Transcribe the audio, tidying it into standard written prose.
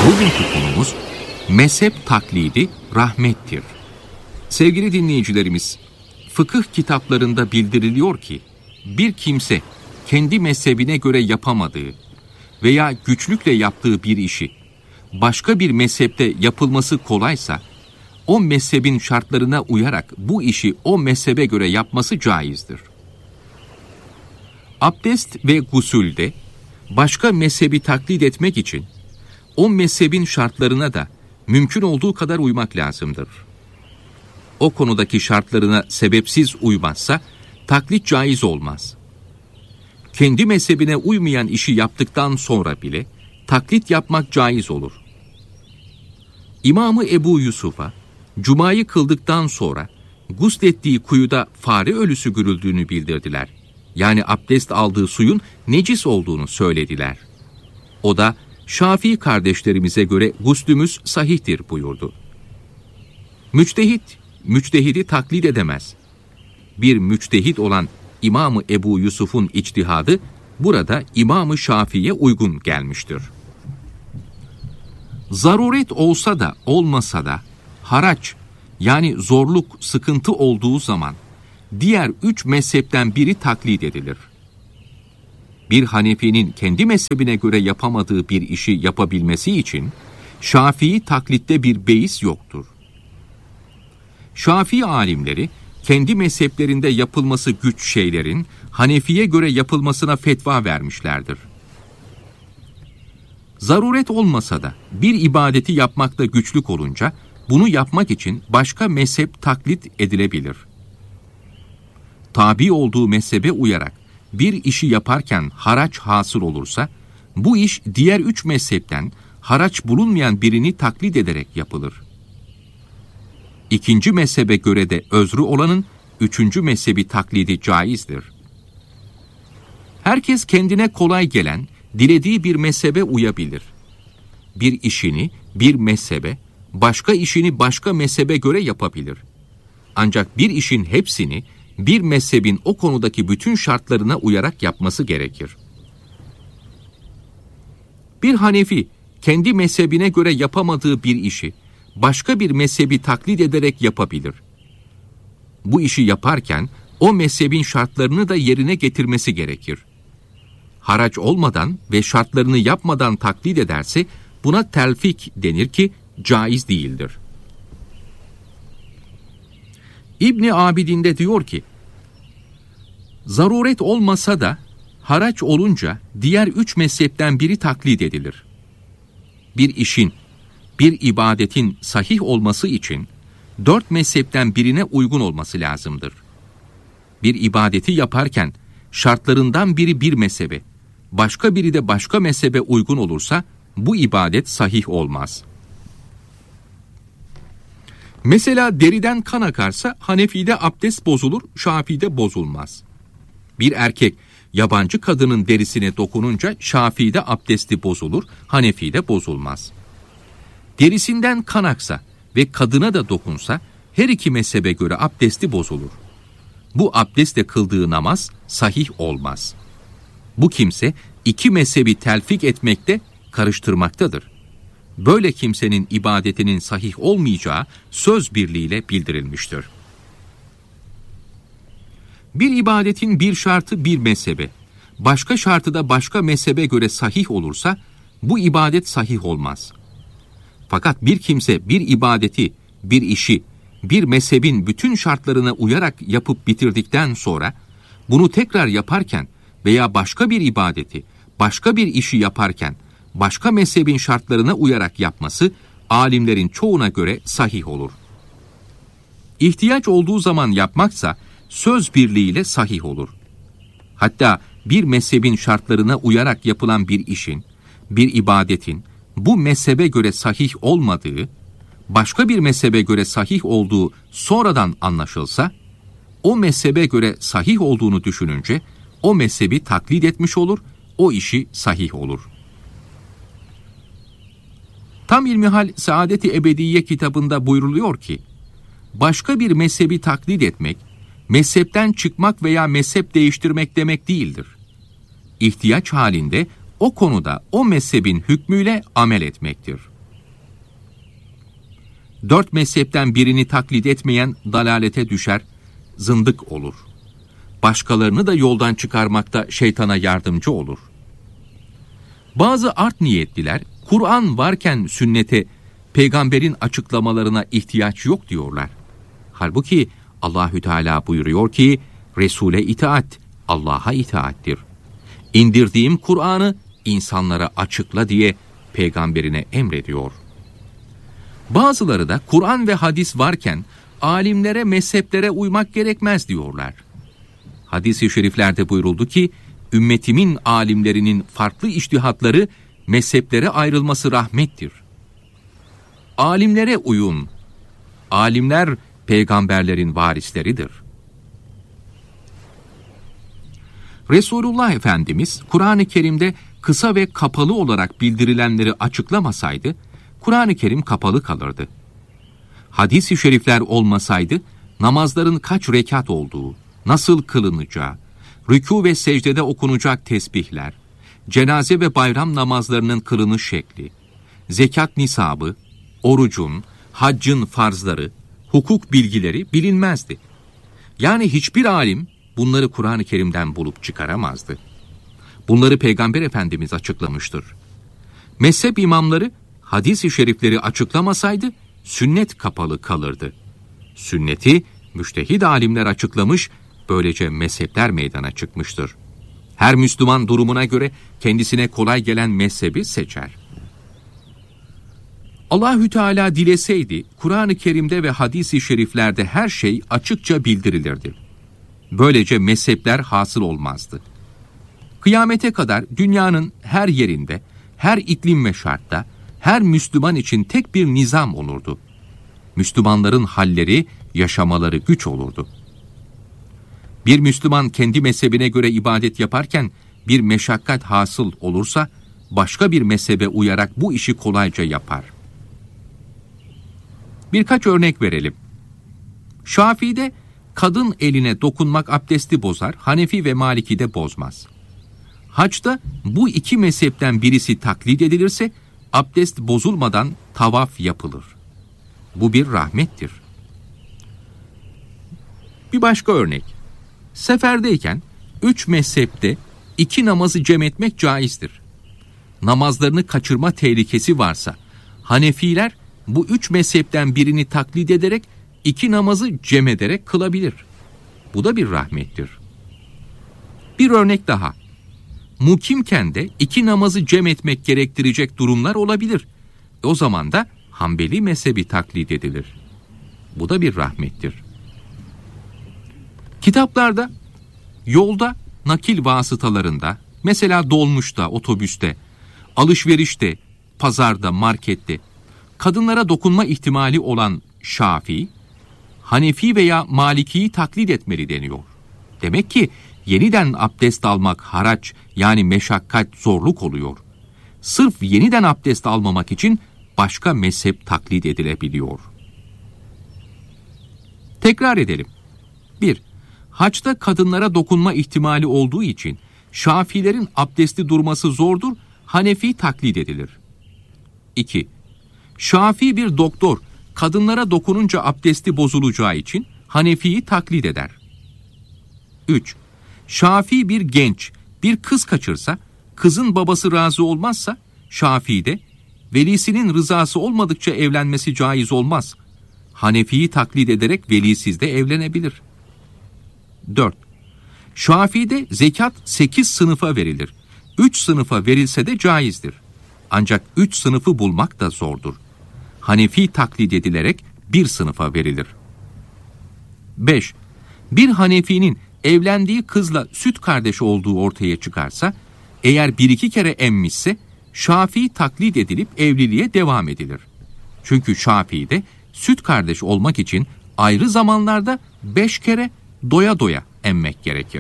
Bugünkü konumuz mezhep taklidi rahmettir. Sevgili dinleyicilerimiz, fıkıh kitaplarında bildiriliyor ki bir kimse kendi mezhebine göre yapamadığı veya güçlükle yaptığı bir işi başka bir mezhepte yapılması kolaysa o mezhebin şartlarına uyarak bu işi o mezhebe göre yapması caizdir. Abdest ve gusülde başka mezhebi taklit etmek için o mezhebin şartlarına da mümkün olduğu kadar uymak lazımdır. O konudaki şartlarına sebepsiz uymazsa taklit caiz olmaz. Kendi mezhebine uymayan işi yaptıktan sonra bile taklit yapmak caiz olur. İmam-ı Ebu Yusuf'a Cuma'yı kıldıktan sonra guslettiği kuyuda fare ölüsü görüldüğünü bildirdiler. Yani abdest aldığı suyun necis olduğunu söylediler. O da Şafii kardeşlerimize göre guslümüz sahihtir buyurdu. Müçtehit, müçtehidi taklit edemez. Bir müçtehit olan İmam-ı Ebu Yusuf'un içtihadı burada İmam-ı Şafii'ye uygun gelmiştir. Zaruret olsa da olmasa da haraç yani zorluk, sıkıntı olduğu zaman diğer 3 mezhepten biri taklit edilir. Bir Hanefi'nin kendi mezhebine göre yapamadığı bir işi yapabilmesi için Şafii taklitte bir beis yoktur. Şafii alimleri kendi mezheplerinde yapılması güç şeylerin Hanefi'ye göre yapılmasına fetva vermişlerdir. Zaruret olmasa da bir ibadeti yapmakta güçlük olunca bunu yapmak için başka mezhep taklit edilebilir. Tabi olduğu mezhebe uyarak bir işi yaparken haraç hasıl olursa, bu iş diğer 3 mezhepten haraç bulunmayan birini taklit ederek yapılır. İkinci mezhebe göre de özrü olanın 3. mezhebi taklidi caizdir. Herkes kendine kolay gelen, dilediği bir mezhebe uyabilir. Bir işini bir mezhebe, başka işini başka mezhebe göre yapabilir. Ancak bir işin hepsini bir mezhebin o konudaki bütün şartlarına uyarak yapması gerekir. Bir Hanefi kendi mezhebine göre yapamadığı bir işi başka bir mezhebi taklit ederek yapabilir. Bu işi yaparken o mezhebin şartlarını da yerine getirmesi gerekir. Haraç olmadan ve şartlarını yapmadan taklit ederse buna telfik denir ki caiz değildir. İbn Abidin de diyor ki, zaruret olmasa da haraç olunca diğer 3 mezhepten biri taklit edilir. Bir işin, bir ibadetin sahih olması için 4 mezhepten birine uygun olması lazımdır. Bir ibadeti yaparken şartlarından biri bir mezhebe, başka biri de başka mezhebe uygun olursa bu ibadet sahih olmaz. Mesela deriden kan akarsa Hanefi'de abdest bozulur, Şafii'de bozulmaz. Bir erkek yabancı kadının derisine dokununca Şafii'de abdesti bozulur, Hanefi'de bozulmaz. Derisinden kan aksa ve kadına da dokunsa her iki mezhebe göre abdesti bozulur. Bu abdestle kıldığı namaz sahih olmaz. Bu kimse 2 mezhebi telfik etmekte, karıştırmaktadır. Böyle kimsenin ibadetinin sahih olmayacağı söz birliğiyle bildirilmiştir. Bir ibadetin bir şartı bir mezhebe, başka şartı da başka mezhebe göre sahih olursa bu ibadet sahih olmaz. Fakat bir kimse bir ibadeti, bir işi, bir mezhebin bütün şartlarına uyarak yapıp bitirdikten sonra bunu tekrar yaparken veya başka bir ibadeti, başka bir işi yaparken başka mezhebin şartlarına uyarak yapması alimlerin çoğuna göre sahih olur. İhtiyaç olduğu zaman yapmaksa söz birliğiyle sahih olur. Hatta bir mezhebin şartlarına uyarak yapılan bir işin, bir ibadetin bu mezhebe göre sahih olmadığı, başka bir mezhebe göre sahih olduğu sonradan anlaşılsa, o mezhebe göre sahih olduğunu düşününce o mezhebi taklit etmiş olur, o işi sahih olur. Tam İlmihal Saadet-i Ebediye kitabında buyruluyor ki, başka bir mezhebi taklit etmek, mezhepten çıkmak veya mezhep değiştirmek demek değildir. İhtiyaç halinde o konuda o mezhebin hükmüyle amel etmektir. 4 mezhepten birini taklit etmeyen dalalete düşer, zındık olur. Başkalarını da yoldan çıkarmakta şeytana yardımcı olur. Bazı art niyetliler, Kur'an varken sünnete, peygamberin açıklamalarına ihtiyaç yok diyorlar. Halbuki Allahü Teala buyuruyor ki, Resul'e itaat, Allah'a itaattir. İndirdiğim Kur'an'ı insanlara açıkla diye peygamberine emrediyor. Bazıları da Kur'an ve hadis varken alimlere, mezheplere uymak gerekmez diyorlar. Hadis-i şeriflerde buyuruldu ki, ümmetimin alimlerinin farklı içtihatları, mezheplere ayrılması rahmettir. Alimlere uyun. Alimler peygamberlerin varisleridir. Resulullah Efendimiz Kur'an-ı Kerim'de kısa ve kapalı olarak bildirilenleri açıklamasaydı, Kur'an-ı Kerim kapalı kalırdı. Hadis-i şerifler olmasaydı, namazların kaç rekat olduğu, nasıl kılınacağı, rükû ve secdede okunacak tesbihler, cenaze ve bayram namazlarının kılınış şekli, zekat nisabı, orucun, haccın farzları, hukuk bilgileri bilinmezdi. Yani hiçbir alim bunları Kur'an-ı Kerim'den bulup çıkaramazdı. Bunları Peygamber Efendimiz açıklamıştır. Mezhep imamları hadis-i şerifleri açıklamasaydı sünnet kapalı kalırdı. Sünneti müçtehid alimler açıklamış, böylece mezhepler meydana çıkmıştır. Her Müslüman durumuna göre kendisine kolay gelen mezhebi seçer. Allahü Teala dileseydi Kur'an-ı Kerim'de ve hadis-i şeriflerde her şey açıkça bildirilirdi. Böylece mezhepler hasıl olmazdı. Kıyamete kadar dünyanın her yerinde, her iklim ve şartta, her Müslüman için tek bir nizam olurdu. Müslümanların halleri, yaşamaları güç olurdu. Bir Müslüman kendi mezhebine göre ibadet yaparken bir meşakkat hasıl olursa, başka bir mezhebe uyarak bu işi kolayca yapar. Birkaç örnek verelim. Şafii'de kadın eline dokunmak abdesti bozar, Hanefi ve Maliki'de bozmaz. Haçta bu iki mezhepten birisi taklit edilirse, abdest bozulmadan tavaf yapılır. Bu bir rahmettir. Bir başka örnek. Seferdeyken 3 mezhepte 2 namazı cem etmek caizdir. Namazlarını kaçırma tehlikesi varsa, Hanefiler bu 3 mezhepten birini taklit ederek 2 namazı cem ederek kılabilir. Bu da bir rahmettir. Bir örnek daha. Mukimken de 2 namazı cem etmek gerektirecek durumlar olabilir. O zaman da Hanbeli mezhebi taklit edilir. Bu da bir rahmettir. Kitaplarda, yolda, nakil vasıtalarında, mesela dolmuşta, otobüste, alışverişte, pazarda, markette, kadınlara dokunma ihtimali olan Şafii, Hanefi veya Maliki'yi taklit etmeli deniyor. Demek ki yeniden abdest almak haraç, yani meşakkat, zorluk oluyor. Sırf yeniden abdest almamak için başka mezhep taklit edilebiliyor. Tekrar edelim. 1. Haçta kadınlara dokunma ihtimali olduğu için Şafiilerin abdesti durması zordur, Hanefi taklit edilir. 2. Şafii bir doktor, kadınlara dokununca abdesti bozulacağı için Hanefi'yi taklit eder. 3. Şafii bir genç, bir kız kaçırsa, kızın babası razı olmazsa, Şafii de velisinin rızası olmadıkça evlenmesi caiz olmaz. Hanefi'yi taklit ederek velisiz de evlenebilir. 4. Şafii'de zekat 8 sınıfa verilir. 3 sınıfa verilse de caizdir. Ancak 3 sınıfı bulmak da zordur. Hanefi taklit edilerek 1 sınıfa verilir. 5. Bir Hanefi'nin evlendiği kızla süt kardeşi olduğu ortaya çıkarsa, eğer 1-2 kere emmişse, Şafii taklit edilip evliliğe devam edilir. Çünkü Şafii'de süt kardeş olmak için ayrı zamanlarda 5 kere doya doya emmek gerekir.